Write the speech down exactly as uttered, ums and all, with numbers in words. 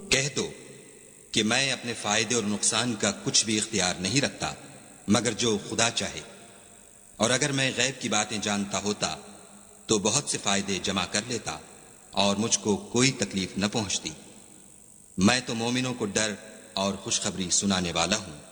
कह दो कि मैं अपने फायदे और नुकसान का कुछ भी इख्तियार नहीं रखता मगर जो खुदा चाहे, और अगर मैं गैब की बातें जानता होता तो बहुत से फायदे जमा कर लेता और मुझको कोई तकलीफ न पहुंचती। मैं तो मोमिनों को डर और खुशखबरी सुनाने वाला हूं।